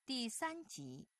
第3集。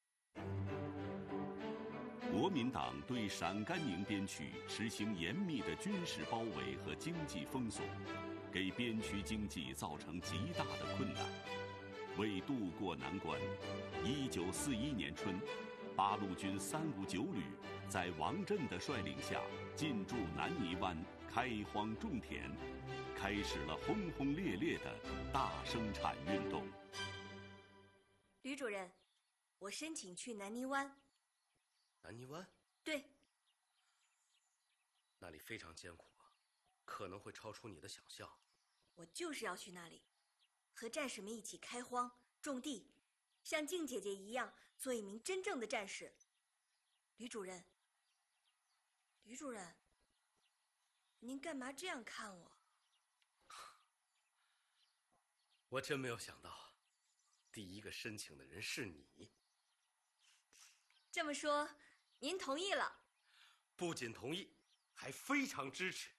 国民党对陕甘宁边区实行严密的军事包围和经济封锁，给边区经济造成极大的困难。为渡过难关，1941年春，八路军359旅在王震的率领下进驻南泥湾，开荒种田，开始了轰轰烈烈的大生产运动。 吕主任，我申请去南泥湾。 南泥湾？ 对。 那里非常艰苦啊，可能会超出你的想象。 我就是要去那里，和战士们一起开荒种地，像静姐姐一样做一名真正的战士。吕主任，您干嘛这样看我？ 我真没有想到，第一个申请的人是你。 这么说，您同意了？ 不仅同意，还非常支持。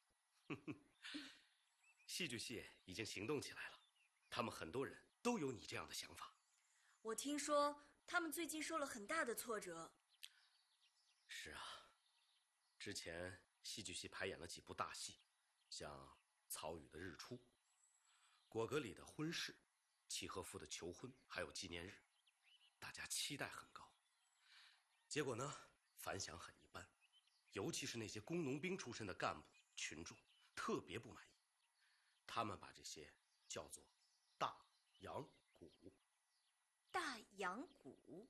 戏剧系已经行动起来了，他们很多人都有你这样的想法。 我听说他们最近受了很大的挫折。 是啊，之前戏剧系排演了几部大戏，像曹禺的《日出》，果戈里的《婚事》，契诃夫的《求婚》，还有纪念日，大家期待很高。结果呢，反响很一般，尤其是那些工农兵出身的干部群众特别不满意，他们把这些叫做大洋鼓。 大洋鼓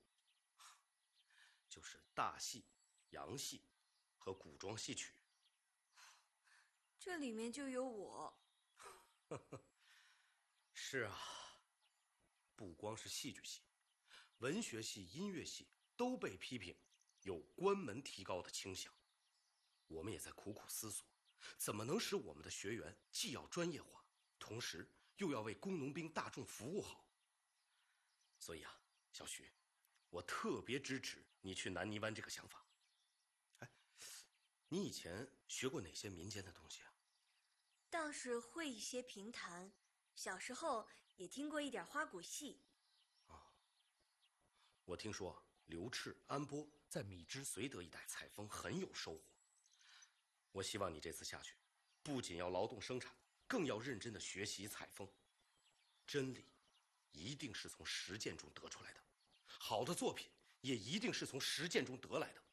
就是大戏、洋戏和古装戏曲。 这里面就有我。 是啊，不光是戏剧系，文学系、音乐系都被批评有关门提高的倾向。我们也在苦苦思索，怎么能使我们的学员既要专业化，同时又要为工农兵大众服务好。所以啊，小徐，我特别支持你去南泥湾这个想法。哎，你以前学过哪些民间的东西啊？ 倒是会一些评弹，小时候也听过一点花鼓戏。 我听说刘炽、安波在米脂绥德一带采风很有收获。我希望你这次下去，不仅要劳动生产，更要认真的学习采风。真理一定是从实践中得出来的，好的作品也一定是从实践中得来的。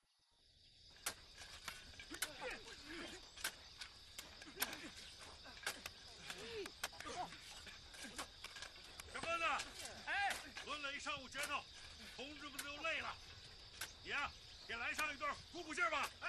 小鸽子，哎，抡了一上午拳头，同志们都累了，你呀，也来上一段鼓鼓劲儿吧。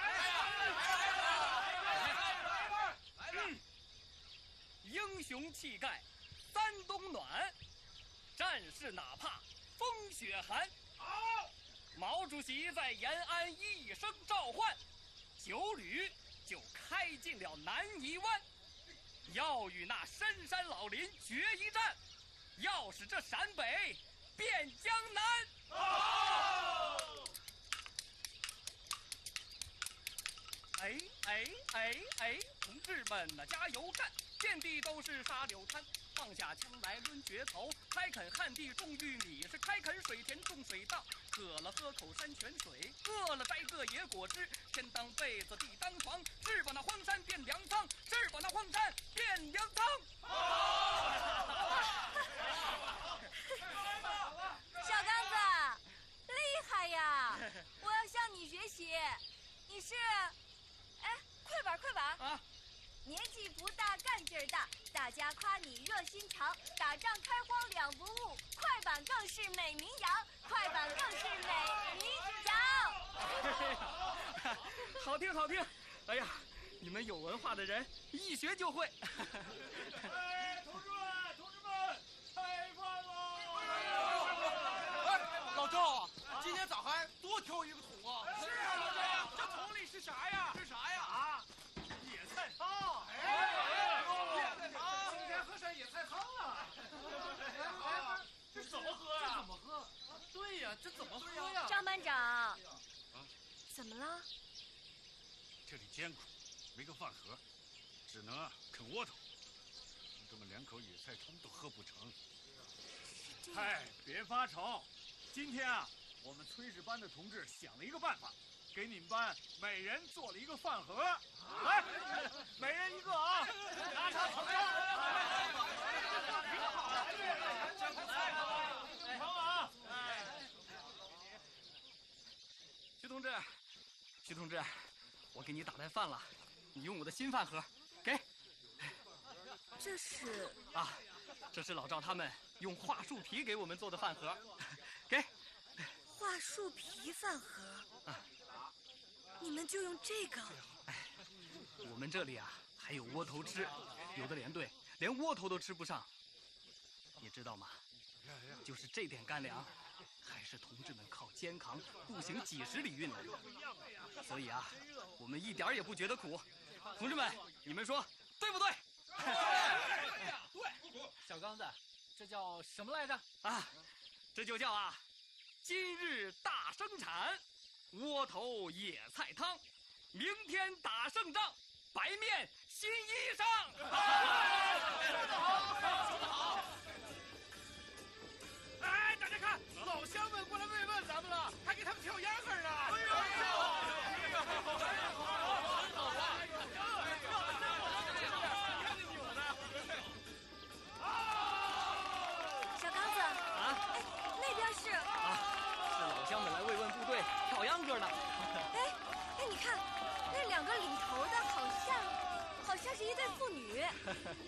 英雄气概三冬暖，战士哪怕风雪寒。 好， 毛主席在延安一声召唤，9旅就开进了南泥湾，要与那深山老林决一战，要使这陕北变江南。 好！ 哎，同志们呐，加油干！遍地都是沙柳滩，放下枪来抡决头，开垦旱地种玉米，是开垦水田种水稻，渴了喝口山泉水，饿了摘个野果汁，天当被子地当床，是把那荒山变粮仓，是把那荒山变粮仓。 小刚子，厉害呀！我要向你学习。你是，哎，快板啊！ 年纪不大，干劲儿大，大家夸你热心肠，打仗开荒两不误，快板更是美名扬，快板更是美名扬。 好听。哎呀，你们有文化的人一学就会。 哎，同志们，开饭喽！ 哎，老赵啊，今天咋还多挑一个桶啊？ 是啊，老赵， 这桶里是啥呀？ 啊，野菜汤。 野菜汤， 今天喝上野菜汤了。这怎么喝呀？ 对呀，这怎么喝呀？ 张班长，怎么了？ 这里艰苦，没个饭盒，只能啃窝头。同志们连口野菜汤都喝不成。 嗨，别发愁， 今天啊，我们炊事班的同志想了一个办法，给你们班每人做了一个饭盒。来，每人一个啊，拿茶盛上。挺好，成啊！ 徐同志，我给你打带饭了，你用我的新饭盒，给。 这是啊，这是老赵他们用桦树皮给我们做的饭盒，给。 桦树皮饭盒。你们就用这个？ 我们这里啊还有窝头吃，有的连队连窝头都吃不上，你知道吗？就是这点干粮，还是同志们靠肩扛步行几十里运来的，所以啊，我们一点也不觉得苦。同志们，你们说对不对？ 对。小刚子，这叫什么来着？ 啊，这就叫啊，今日大生产，窝头野菜汤，明天打胜仗，白面新衣裳。 说得好，说得好。 哎，大家看，老乡们过来慰问咱们了，还给他们跳秧歌呢。 小刚子啊，哎，那边是是老乡们来慰问部队跳秧歌呢。 哎，你看，那两个领头的好像是一对父女。